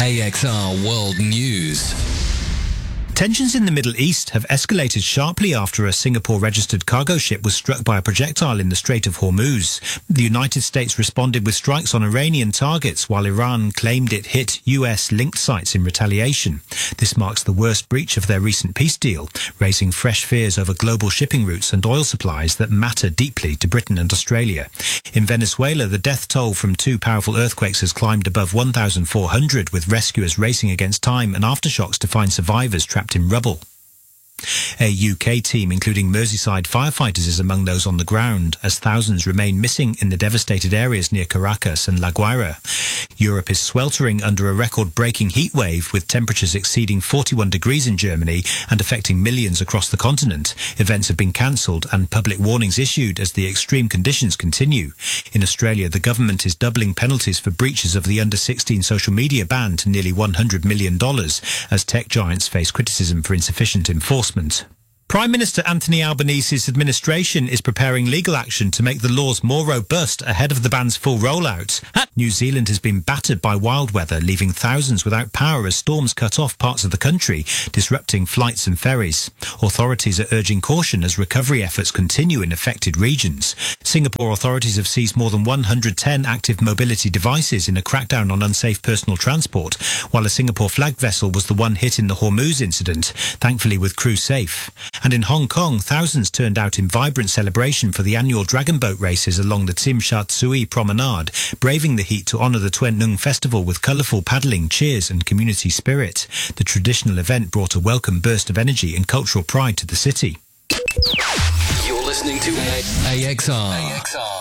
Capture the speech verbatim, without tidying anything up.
A X R World News. Tensions in the Middle East have escalated sharply after a Singapore-registered cargo ship was struck by a projectile in the Strait of Hormuz. The United States responded with strikes on Iranian targets, while Iran claimed it hit U S-linked sites in retaliation. This marks the worst breach of their recent peace deal, raising fresh fears over global shipping routes and oil supplies that matter deeply to Britain and Australia. In Venezuela, the death toll from two powerful earthquakes has climbed above one thousand four hundred, with rescuers racing against time and aftershocks to find survivors trapped in rubble. A U K team, including Merseyside firefighters, is among those on the ground, as thousands remain missing in the devastated areas near Caracas and La Guaira. Europe is sweltering under a record-breaking heat wave, with temperatures exceeding forty-one degrees in Germany and affecting millions across the continent. Events have been cancelled and public warnings issued as the extreme conditions continue. In Australia, the government is doubling penalties for breaches of the under sixteen social media ban to nearly one hundred million dollars, as tech giants face criticism for insufficient enforcement. Prime Minister Anthony Albanese's administration is preparing legal action to make the laws more robust ahead of the ban's full rollout. New Zealand has been battered by wild weather, leaving thousands without power as storms cut off parts of the country, disrupting flights and ferries. Authorities are urging caution as recovery efforts continue in affected regions. Singapore authorities have seized more than one hundred ten active mobility devices in a crackdown on unsafe personal transport, while a Singapore-flagged vessel was the one hit in the Hormuz incident, thankfully with crew safe. And in Hong Kong, thousands turned out in vibrant celebration for the annual dragon boat races along the Tsim Sha Tsui promenade, braving the heat to honour the Tuen Nung festival with colourful paddling, cheers and community spirit. The traditional event brought a welcome burst of energy and cultural pride to the city. You're listening to A X R. A X R.